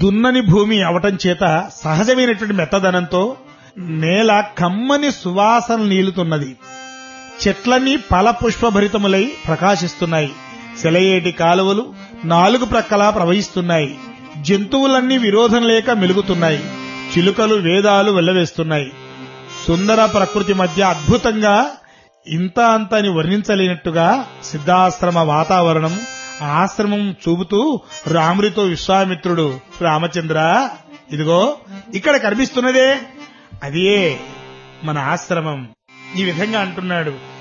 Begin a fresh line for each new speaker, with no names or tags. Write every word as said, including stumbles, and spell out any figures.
దున్నని భూమి అవటం చేత సహజమైనటువంటి మెత్తదనంతో నేల కమ్మని సువాసన నీలుతున్నది. చెట్లన్నీ ఫల పుష్పభరితములై ప్రకాశిస్తున్నాయి. సెలయేటి కాలువలు నాలుగు ప్రక్కలా ప్రవహిస్తున్నాయి. జంతువులన్నీ విరోధం లేక మెలుగుతున్నాయి. చిలుకలు వేదాలు వెళ్లవేస్తున్నాయి. సుందర ప్రకృతి మధ్య అద్భుతంగా ఇంత అంత అని వర్ణించలేనట్టుగా సిద్ధాశ్రమ వాతావరణం ఆశ్రమం చూపుతూ రాముడితో విశ్వామిత్రుడు, రామచంద్ర ఇదిగో ఇక్కడ కనిపిస్తున్నదే అదే మన ఆశ్రమం, ఈ విధంగా అంటున్నాడు.